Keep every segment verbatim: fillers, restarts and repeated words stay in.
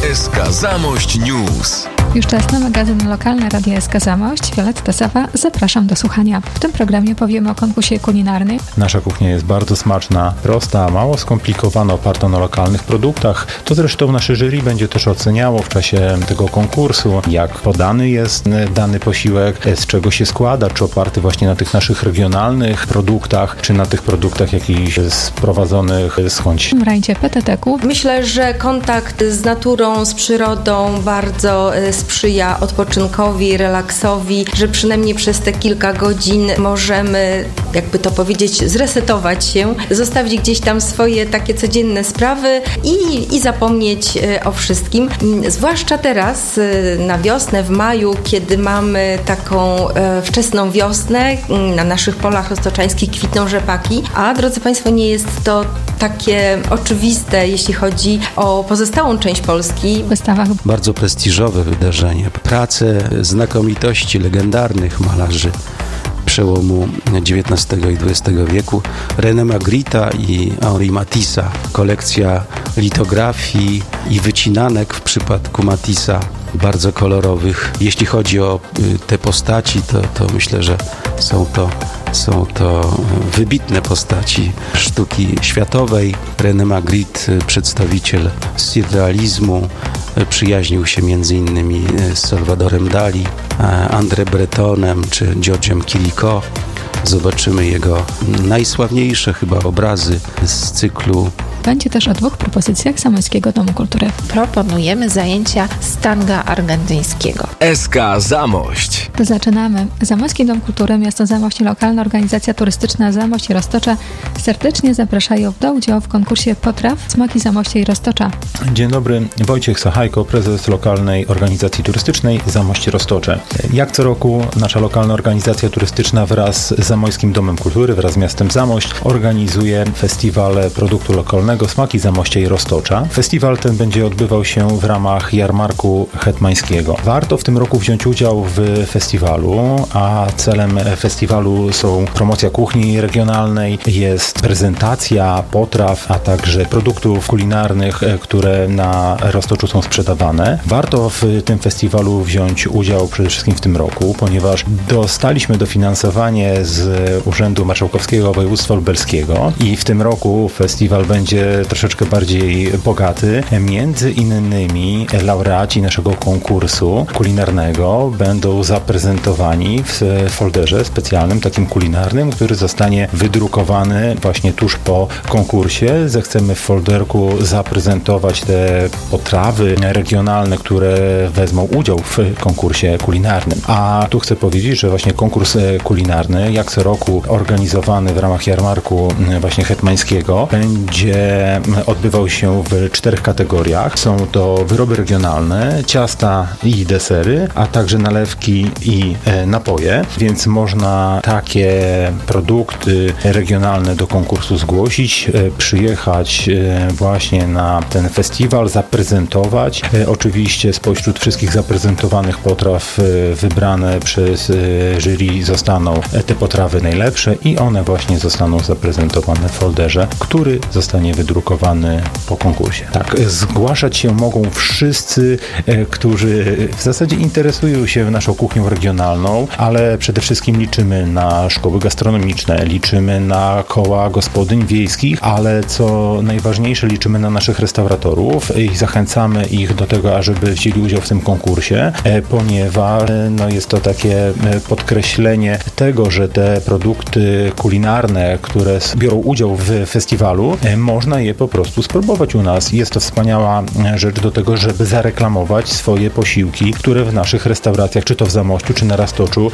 S K Zamość News. Już czas na magazyn lokalny Radia S K Zamość. Violetta Sawa, zapraszam do słuchania. W tym programie powiemy o konkursie kulinarnym. Nasza kuchnia jest bardzo smaczna, prosta, mało skomplikowana, oparta na lokalnych produktach. To zresztą nasze jury będzie też oceniało w czasie tego konkursu, jak podany jest dany posiłek, z czego się składa, czy oparty właśnie na tych naszych regionalnych produktach, czy na tych produktach jakichś sprowadzonych skądś. W rajdzie P T T K. Myślę, że kontakt z naturą, z przyrodą bardzo sprzyja odpoczynkowi, relaksowi, że przynajmniej przez te kilka godzin możemy, jakby to powiedzieć, zresetować się, zostawić gdzieś tam swoje takie codzienne sprawy i, i zapomnieć o wszystkim. Zwłaszcza teraz, na wiosnę, w maju, kiedy mamy taką wczesną wiosnę, na naszych polach roztoczańskich kwitną rzepaki, a drodzy Państwo, nie jest to takie oczywiste, jeśli chodzi o pozostałą część Polski. Wystawach. Bardzo prestiżowe wydarzenie. Prace znakomitości legendarnych malarzy przełomu dziewiętnastego i dwudziestego wieku. René Magritta i Henri Matissa. Kolekcja litografii i wycinanek w przypadku Matissa, bardzo kolorowych. Jeśli chodzi o te postaci, to, to myślę, że są to, są to wybitne postaci sztuki światowej. René Magritte, przedstawiciel surrealizmu, przyjaźnił się między innymi z Salvadorem Dali, André Bretonem czy Georgiem Chirico. Zobaczymy jego najsławniejsze chyba obrazy z cyklu. Będzie też o dwóch propozycjach Zamojskiego Domu Kultury. Proponujemy zajęcia z tanga argentyńskiego. S K Zamość. To zaczynamy. Zamojski Dom Kultury, miasto Zamość i lokalna organizacja turystyczna Zamość i Roztocza serdecznie zapraszają do udziału w konkursie potraw Smaki Zamościa i Roztocza. Dzień dobry, Wojciech Sachajko, prezes lokalnej organizacji turystycznej Zamość i Roztocze. Jak co roku nasza lokalna organizacja turystyczna wraz z Zamojskim Domem Kultury, wraz z miastem Zamość organizuje festiwal produktu lokalnego Smaki Zamościa i Roztocza. Festiwal ten będzie odbywał się w ramach jarmarku hetmańskiego. Warto w tym roku wziąć udział w festiwalu, a celem festiwalu są promocja kuchni regionalnej, jest prezentacja potraw, a także produktów kulinarnych, które na Roztoczu są sprzedawane. Warto w tym festiwalu wziąć udział przede wszystkim w tym roku, ponieważ dostaliśmy dofinansowanie z Urzędu Marszałkowskiego Województwa Lubelskiego i w tym roku festiwal będzie troszeczkę bardziej bogaty. Między innymi laureaci naszego konkursu kulinarnego będą zaprezentowani w folderze specjalnym, takim kulinarnym, który zostanie wydrukowany właśnie tuż po konkursie. Zechcemy w folderku zaprezentować te potrawy regionalne, które wezmą udział w konkursie kulinarnym. A tu chcę powiedzieć, że właśnie konkurs kulinarny, jak co roku organizowany w ramach jarmarku właśnie hetmańskiego, będzie odbywał się w czterech kategoriach. Są to wyroby regionalne, ciasta i desery, a także nalewki i napoje, więc można takie produkty regionalne do konkursu zgłosić, przyjechać właśnie na ten festiwal, zaprezentować. Oczywiście spośród wszystkich zaprezentowanych potraw wybrane przez jury zostaną te potrawy najlepsze i one właśnie zostaną zaprezentowane w folderze, który zostanie wydrukowany po konkursie. Tak, zgłaszać się mogą wszyscy, którzy w zasadzie interesują się naszą kuchnią regionalną, ale przede wszystkim liczymy na szkoły gastronomiczne, liczymy na koła gospodyń wiejskich, ale co najważniejsze, liczymy na naszych restauratorów i zachęcamy ich do tego, ażeby wzięli udział w tym konkursie, ponieważ no, jest to takie podkreślenie tego, że te produkty kulinarne, które biorą udział w festiwalu, można je po prostu spróbować u nas. Jest to wspaniała rzecz do tego, żeby zareklamować swoje posiłki, które w naszych restauracjach, czy to w Zamościu, czy na Roztoczu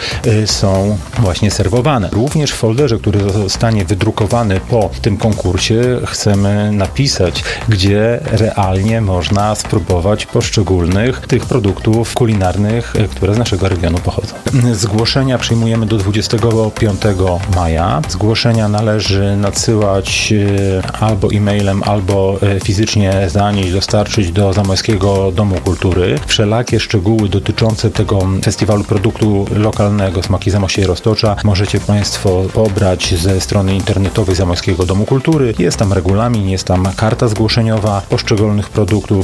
są właśnie serwowane. Również w folderze, który zostanie wydrukowany po tym konkursie, chcemy napisać, gdzie realnie można spróbować poszczególnych tych produktów kulinarnych, które z naszego regionu pochodzą. Zgłoszenia przyjmujemy do dwudziestego piątego maja. Zgłoszenia należy nadsyłać albo e-mailem, albo fizycznie zanieść, dostarczyć do Zamojskiego Domu Kultury. Wszelakie szczegóły dotyczące tego festiwalu produktu lokalnego Smaki Zamościa i Roztocza możecie Państwo pobrać ze strony internetowej Zamojskiego Domu Kultury. Jest tam regulamin, jest tam karta zgłoszeniowa poszczególnych produktów.